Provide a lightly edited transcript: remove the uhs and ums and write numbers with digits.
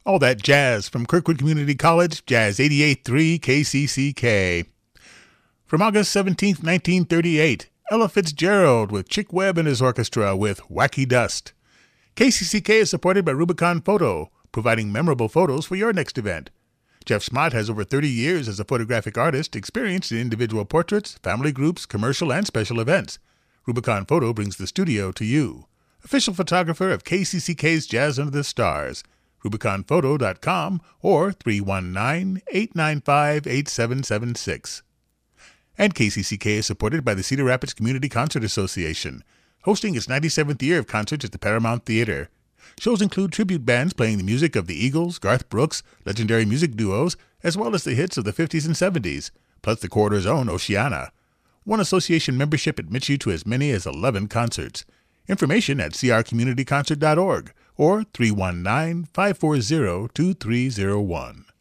All that jazz from Kirkwood Community College, Jazz 88.3 KCCK. From August 17, 1938, Ella Fitzgerald with Chick Webb and his orchestra with Wacky Dust. KCCK is supported by Rubicon Photo, providing memorable photos for your next event. Jeff Schmott has over 30 years as a photographic artist, experienced in individual portraits, family groups, commercial and special events. Rubicon Photo brings the studio to you. Official photographer of KCCK's Jazz Under the Stars. RubiconPhoto.com or 319-895-8776. And KCCK is supported by the Cedar Rapids Community Concert Association, hosting its 97th year of concerts at the Paramount Theater. Shows include tribute bands playing the music of the Eagles, Garth Brooks, legendary music duos, as well as the hits of the 50s and 70s, plus the Corridor's own Oceana. One association membership admits you to as many as 11 concerts. Information at crcommunityconcert.org or 319-540-2301.